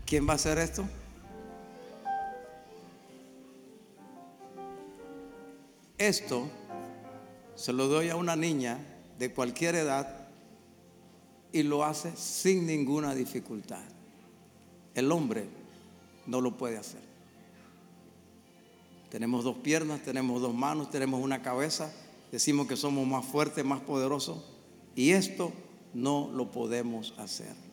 ¿Quién va a hacer esto? Esto se lo doy a una niña de cualquier edad y lo hace sin ninguna dificultad. El hombre no lo puede hacer. Tenemos dos piernas, tenemos dos manos, tenemos una cabeza. Decimos que somos más fuertes, más poderosos. Y esto no lo podemos hacer.